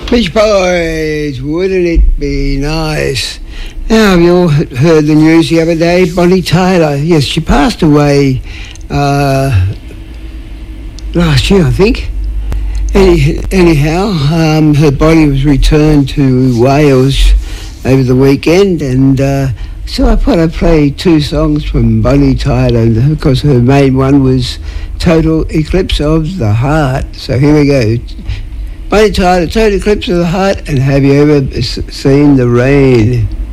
Beach Boys, wouldn't it be nice? Now, have you all heard the news the other day? Bonnie Tyler, yes, she passed away last year, I think. Anyhow, her body was returned to Wales over the weekend, and so I thought I'd play two songs from Bonnie Tyler, because her main one was Total Eclipse of the Heart. So here we go. Bonnie Tyler, Total Eclipse of the Heart, and Have You Ever Seen the Rain?